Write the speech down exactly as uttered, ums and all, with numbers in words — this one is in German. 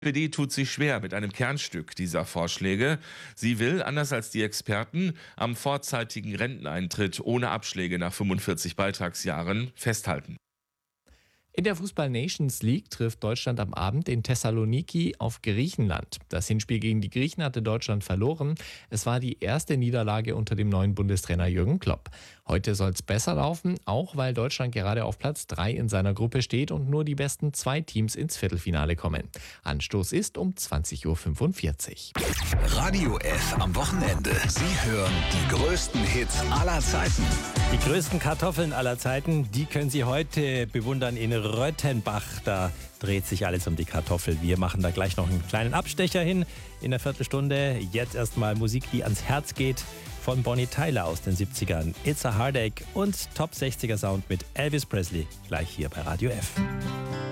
Die S P D tut sich schwer mit einem Kernstück dieser Vorschläge. Sie will, anders als die Experten, am vorzeitigen Renteneintritt ohne Abschläge nach fünfundvierzig Beitragsjahren festhalten. In der Fußball-Nations League trifft Deutschland am Abend in Thessaloniki auf Griechenland. Das Hinspiel gegen die Griechen hatte Deutschland verloren. Es war die erste Niederlage unter dem neuen Bundestrainer Jürgen Klopp. Heute soll es besser laufen, auch weil Deutschland gerade auf Platz drei in seiner Gruppe steht und nur die besten zwei Teams ins Viertelfinale kommen. Anstoß ist um zwanzig Uhr fünfundvierzig. Radio F am Wochenende. Sie hören die größten Hits aller Zeiten. Die größten Kartoffeln aller Zeiten, die können Sie heute bewundern in Röttenbach. Da dreht sich alles um die Kartoffel. Wir machen da gleich noch einen kleinen Abstecher hin in der Viertelstunde. Jetzt erstmal Musik, die ans Herz geht, von Bonnie Tyler aus den siebzigern. It's a Heartache und Top sechziger Sound mit Elvis Presley. Gleich hier bei Radio F.